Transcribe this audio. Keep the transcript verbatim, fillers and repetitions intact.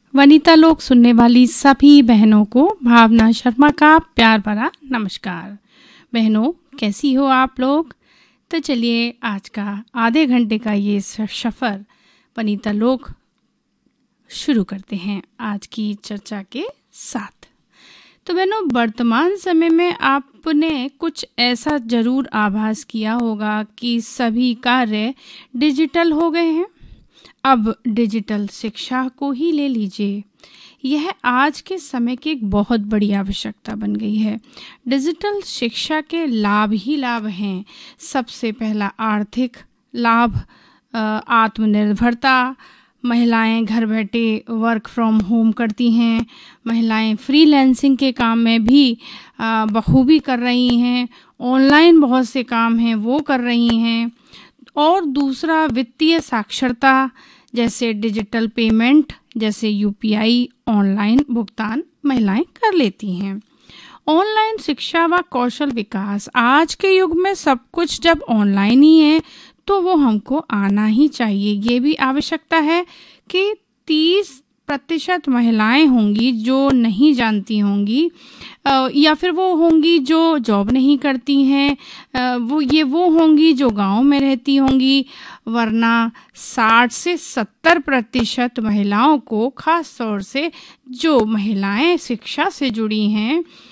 वनिता लोक सुनने वाली सभी बहनों को भावना शर्मा का प्यार भरा नमस्कार। बहनों, कैसी हो आप लोग? तो चलिए आज का आधे घंटे का ये सफ़र वनिता लोक शुरू करते हैं आज की चर्चा के साथ। तो बहनों, वर्तमान समय में आपने कुछ ऐसा ज़रूर आभास किया होगा कि सभी कार्य डिजिटल हो गए हैं। अब डिजिटल शिक्षा को ही ले लीजिए, यह आज के समय की एक बहुत बड़ी आवश्यकता बन गई है। डिजिटल शिक्षा के लाभ ही लाभ हैं। सबसे पहला आर्थिक लाभ, आत्मनिर्भरता। महिलाएं घर बैठे वर्क फ्रॉम होम करती हैं। महिलाएं फ्रीलांसिंग के काम में भी बखूबी कर रही हैं। ऑनलाइन बहुत से काम हैं वो कर रही हैं। और दूसरा वित्तीय साक्षरता, जैसे डिजिटल पेमेंट, जैसे यूपीआई, ऑनलाइन भुगतान महिलाएं कर लेती हैं। ऑनलाइन शिक्षा व कौशल विकास, आज के युग में सब कुछ जब ऑनलाइन ही है तो वो हमको आना ही चाहिए। ये भी आवश्यकता है कि तीस प्रतिशत महिलाएं होंगी जो नहीं जानती होंगी, या फिर वो होंगी जो जॉब नहीं करती हैं, वो ये वो होंगी जो गांव में रहती होंगी, वरना साठ से सत्तर प्रतिशत महिलाओं को, खास तौर से जो महिलाएं शिक्षा से जुड़ी हैं,